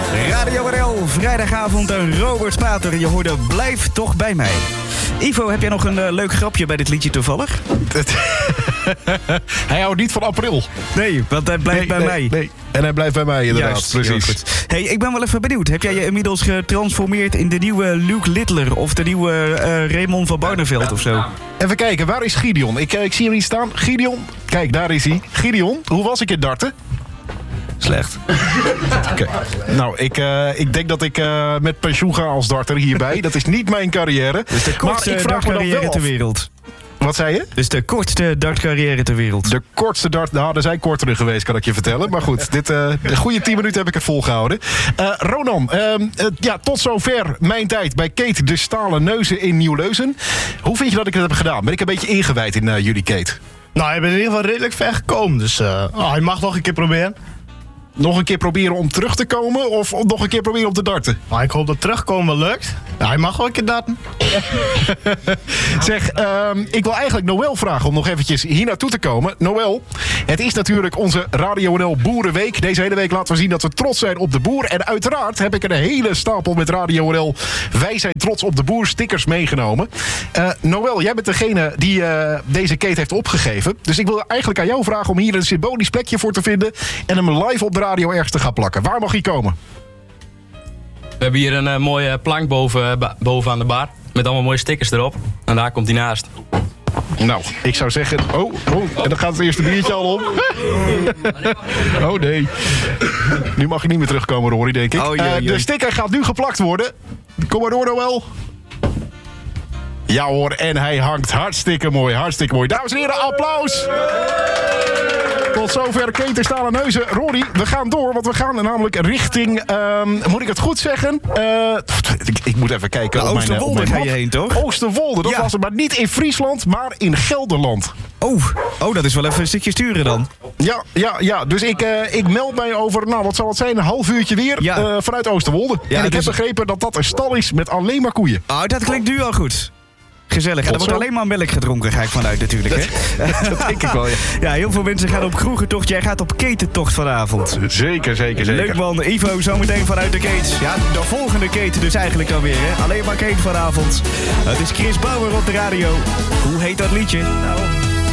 Radio NL, vrijdagavond en Robert Spater. Je hoorde Blijf toch bij mij. Ivo, heb jij nog een leuk grapje bij dit liedje toevallig? Hij houdt niet van april. Nee, want hij blijft bij mij. Nee. En hij blijft bij mij inderdaad. Juist, precies. Hey, ik ben wel even benieuwd. Heb jij je inmiddels getransformeerd in de nieuwe Luke Littler of de nieuwe Raymond van Barneveld of zo? Even kijken, waar is Gideon? Ik zie hem niet staan. Gideon, kijk, daar is hij. Gideon, hoe was ik in darten? Slecht. Okay. Nou, ik denk dat ik met pensioen ga als darter hierbij. Dat is niet mijn carrière. Dus de kortste dartcarrière ter wereld. Wat zei je? Dus de kortste dartcarrière ter wereld. De kortste dart... Nou, er zijn kortere geweest, kan ik je vertellen. Maar goed, de goede 10 minuten heb ik het volgehouden. Ronan, tot zover mijn tijd bij Kate de Stalen Neuzen in Nieuw-Leuzen. Hoe vind je dat ik het heb gedaan? Ben ik een beetje ingewijd in jullie, Kate? Nou, je bent in ieder geval redelijk ver gekomen. Dus je mag nog een keer proberen. Nog een keer proberen om terug te komen of nog een keer proberen om te darten? Nou, ik hoop dat terugkomen lukt. Ja, je mag wel een keer darten. Zeg, ik wil eigenlijk Noël vragen om nog eventjes hier naartoe te komen. Noël, het is natuurlijk onze Radio NL Boerenweek. Deze hele week laten we zien dat we trots zijn op de boer. En uiteraard heb ik een hele stapel met Radio NL Wij zijn trots op de boer stickers meegenomen. Noël, jij bent degene die deze Kate heeft opgegeven. Dus ik wil eigenlijk aan jou vragen om hier een symbolisch plekje voor te vinden en hem live op de radio ergens te gaan plakken. Waar mag hij komen? We hebben hier een mooie plank boven aan de bar. Met allemaal mooie stickers erop. En daar komt hij naast. Nou, ik zou zeggen... Oh, en dan gaat het eerste biertje al om. Oh nee. Nu mag je niet meer terugkomen, Rory, denk ik. De sticker gaat nu geplakt worden. Kom maar door, Noël. Ja hoor, en hij hangt hartstikke mooi, hartstikke mooi. Dames en heren, applaus! Tot zover Kate de Stalen Neuzen. Rory, we gaan door, want we gaan namelijk richting... moet ik het goed zeggen? Ik moet even kijken. Nou, Oosterwolde ga je heen, toch? Oosterwolde, dat was het. Maar niet in Friesland, maar in Gelderland. Oh, dat is wel even een stukje sturen dan. Ja. Dus ik meld mij over, nou, wat zal het zijn? Een half uurtje weer vanuit Oosterwolde. Ja, en ik heb begrepen dat dat een stal is met alleen maar koeien. Oh, dat klinkt nu al goed. Gezellig. En er wordt alleen maar melk gedronken, ga ik vanuit natuurlijk. Hè? Dat denk ik wel, ja. Ja, heel veel mensen gaan op kroegentocht. Jij gaat op ketentocht vanavond. Zeker. Leuk man. Ivo, zometeen vanuit de Kate. Ja, de volgende Kate dus eigenlijk alweer. Hè? Alleen maar Kate vanavond. Het is Chris Bauer op de radio. Hoe heet dat liedje? Nou...